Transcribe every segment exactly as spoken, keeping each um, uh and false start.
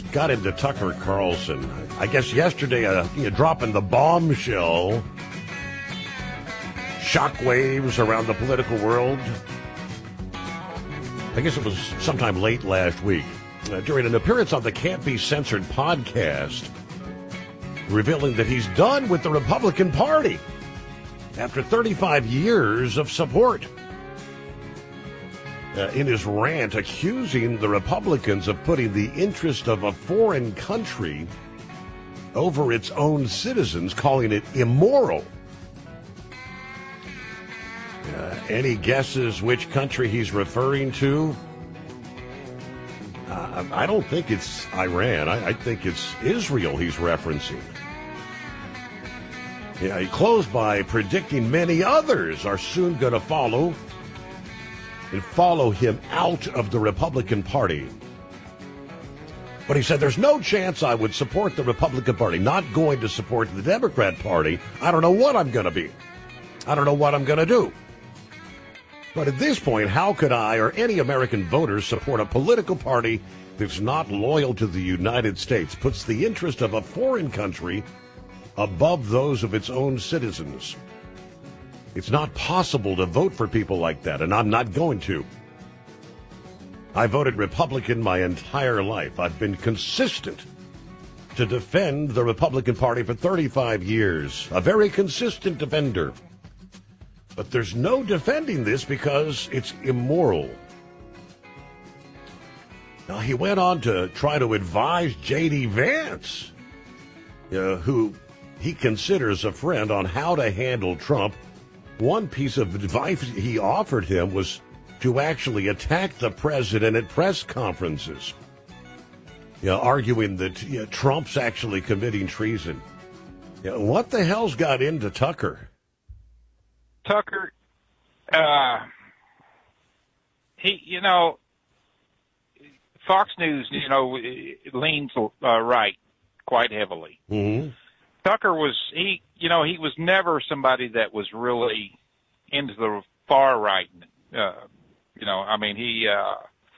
got into Tucker Carlson. I guess yesterday, uh, you know, dropping the bombshell, shockwaves around the political world. I guess it was sometime late last week, uh, during an appearance on the Can't Be Censored podcast, revealing that he's done with the Republican Party after thirty-five years of support. Uh, in his rant, accusing the Republicans of putting the interest of a foreign country over its own citizens, calling it immoral. Uh, any guesses which country he's referring to? Uh, I don't think it's Iran. I, I think it's Israel he's referencing. Yeah, he closed by predicting many others are soon going to follow and follow him out of the Republican Party. But he said, there's no chance I would support the Republican Party. Not going to support the Democrat Party. I don't know what I'm going to be. I don't know what I'm going to do. But at this point, how could I or any American voters support a political party that's not loyal to the United States, puts the interest of a foreign country above those of its own citizens? It's not possible to vote for people like that, and I'm not going to. I voted Republican my entire life. I've been consistent to defend the Republican Party for thirty-five years, a very consistent defender. But there's no defending this because it's immoral. Now, he went on to try to advise J D. Vance, uh, who he considers a friend, on how to handle Trump. One piece of advice he offered him was to actually attack the president at press conferences, you know, arguing that you know, Trump's actually committing treason. You know, what the hell's got into Tucker? Tucker, uh, he, you know, Fox News, you know, leans uh, right quite heavily. Mm-hmm. Tucker was, he, you know, he was never somebody that was really into the far right. Uh, you know, I mean, he, uh,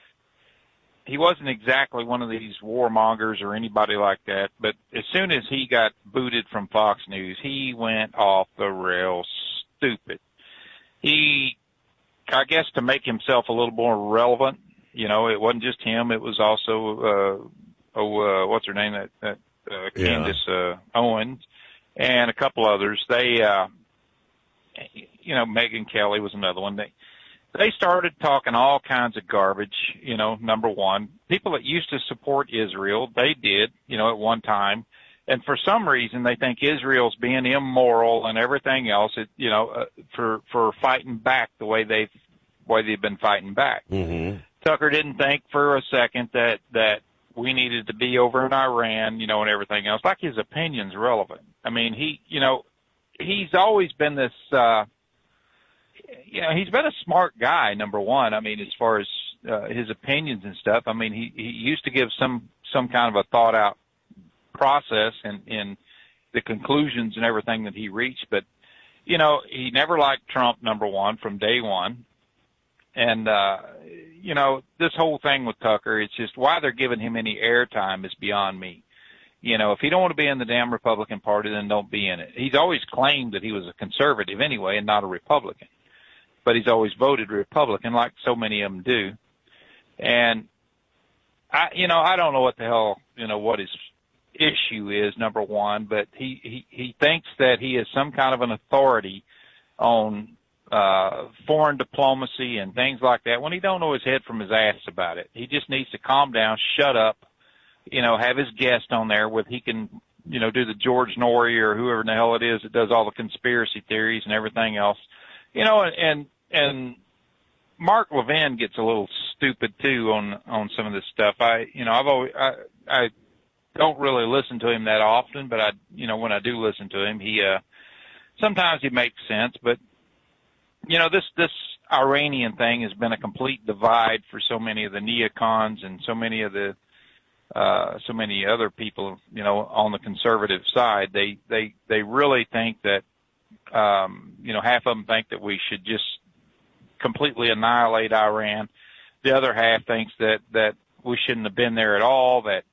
he wasn't exactly one of these warmongers or anybody like that, but as soon as he got booted from Fox News, he went off the rails stupid. He, I guess to make himself a little more relevant, you know, it wasn't just him, it was also, uh, oh, uh, what's her name, that, that, Uh, Candace uh, Owens, and a couple others. They, uh, you know, Megyn Kelly was another one. They they started talking all kinds of garbage. You know, number one, people that used to support Israel, they did, you know, at one time, and for some reason they think Israel's being immoral and everything else. It, you know, uh, for for fighting back the way they've way they've been fighting back. Mm-hmm. Tucker didn't think for a second that that. we needed to be over in Iran, you know, and everything else. Like his opinion's relevant. I mean, he, you know, he's always been this, uh, you know, he's been a smart guy, number one. I mean, as far as uh, his opinions and stuff, I mean, he, he used to give some, some kind of a thought out process in, in the conclusions and everything that he reached. But, you know, he never liked Trump, number one, from day one. And, uh, you know, this whole thing with Tucker, it's just why they're giving him any airtime is beyond me. You know, if you don't want to be in the damn Republican Party, then don't be in it. He's always claimed that he was a conservative anyway and not a Republican. But he's always voted Republican, like so many of them do. And, I, you know, I don't know what the hell, you know, what his issue is, number one, but he, he, he thinks that he is some kind of an authority on uh, foreign diplomacy and things like that when he don't know his head from his ass about it. He just needs to calm down, shut up, you know, have his guest on there with, he can, you know, do the George Norrie or whoever in the hell it is that does all the conspiracy theories and everything else, you know, and, and Mark Levin gets a little stupid too on, on some of this stuff. I, you know, I've always, I, I don't really listen to him that often, but I, you know, when I do listen to him, he, uh, sometimes he makes sense, but, you know, this, this Iranian thing has been a complete divide for so many of the neocons and so many of the, uh, so many other people, you know, on the conservative side. They, they, they really think that, um, you know, half of them think that we should just completely annihilate Iran. The other half thinks that, that we shouldn't have been there at all, that,